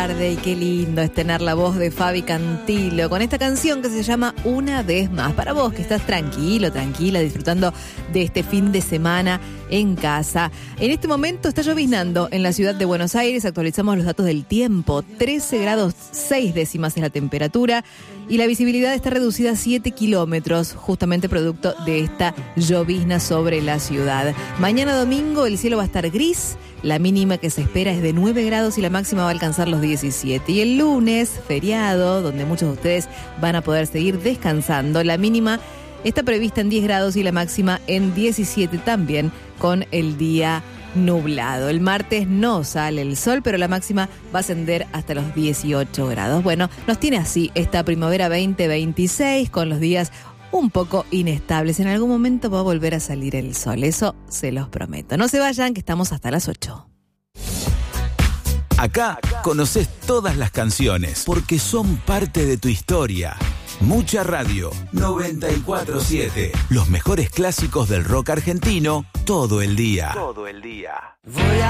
tarde y qué lindo es tener la voz de Fabi Cantilo con esta canción que se llama Una vez más. Para vos que estás tranquilo, tranquila, disfrutando de este fin de semana en casa. En este momento está lloviznando en la ciudad de Buenos Aires. Actualizamos los datos del tiempo. 13 grados 6 décimas es la temperatura y la visibilidad está reducida a 7 kilómetros, justamente producto de esta llovizna sobre la ciudad. Mañana domingo el cielo va a estar gris. La mínima que se espera es de 9 grados y la máxima va a alcanzar los 17. Y el lunes, feriado, donde muchos de ustedes van a poder seguir descansando, la mínima está prevista en 10 grados y la máxima en 17 también, con el día nublado. El martes no sale el sol, pero la máxima va a ascender hasta los 18 grados. Bueno, nos tiene así esta primavera 2026 con los días un poco inestables. En algún momento va a volver a salir el sol, eso se los prometo. No se vayan, que estamos hasta las 8. Acá conoces todas las canciones porque son parte de tu historia. Mucha Radio 94.7. Los mejores clásicos del rock argentino todo el día.